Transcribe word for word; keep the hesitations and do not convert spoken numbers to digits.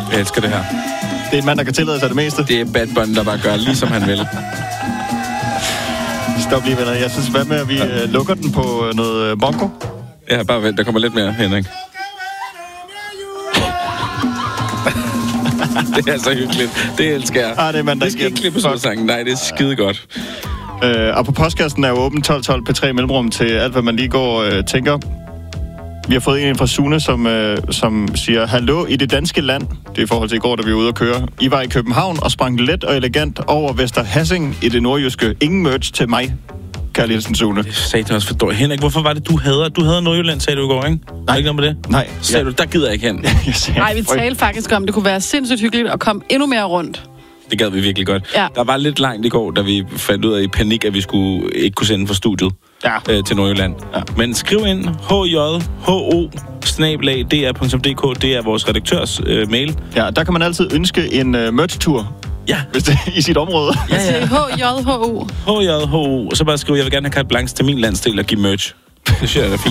Jeg elsker det her. Det er en mand, der kan tillade sig det meste. Det er Bad Bunny, der bare gør lige som han vil. Stop lige, venner. Jeg synes, hvad med, at vi ja. øh, lukker den på øh, noget øh, bongo? Ja, bare vent. Der kommer lidt mere, Henrik. Det er så hyggeligt. Det elsker jeg. Ah, det er mand, der det skal ikke klippe ud sangen. Nej, det er skide godt. Øh, og på postkassen er jo åben tolv tolv P tre mellemrum til alt, hvad man lige går og øh, tænker. Vi har fået en fra Sune, som, øh, som siger, hallo i det danske land. Det er i forhold til i går, da vi var ude at køre. I var i København og sprang let og elegant over Vester Hassing i det nordjyske. Ingen merch til mig. Kærlig hilsen, Sune. Det sagde det også for dårligt. Henrik, hvorfor var det, du hader? Du hader Nordjylland, sagde du i går, ikke? Nej. Ikke noget med det? Nej. Sagde ja. du, der gider jeg ikke hen. Nej, vi talte faktisk om, det kunne være sindssygt hyggeligt at komme endnu mere rundt. Det gad vi virkelig godt. Ja. Der var lidt langt i går, da vi fandt ud af i panik, at vi skulle ikke kunne sende fra studiet ja. øh, til Nordjylland. Ja. Men skriv ind h j h o snabel-a d r punktum d k. Det er vores redaktørs øh, mail. Ja, der kan man altid ønske en øh, merch-tur. Ja. Hvis det er i sit område. Ja, ja. H J H O. H J H O. Og så bare skriv, jeg vil gerne have carte blanche til min landsdel og give merch. Det synes jeg er fint.